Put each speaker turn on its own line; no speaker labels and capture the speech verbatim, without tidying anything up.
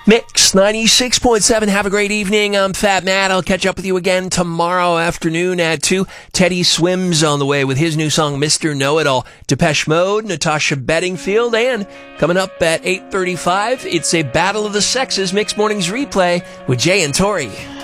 Mix ninety-six point seven. Have a great evening. I'm Fat Matt. I'll catch up with you again tomorrow afternoon at two. Teddy Swims on the way with his new song, Mister Know-It-All. Depeche Mode, Natasha Bedingfield, and coming up at eight thirty-five, it's a Battle of the Sexes Mix Mornings replay with Jay and Tori.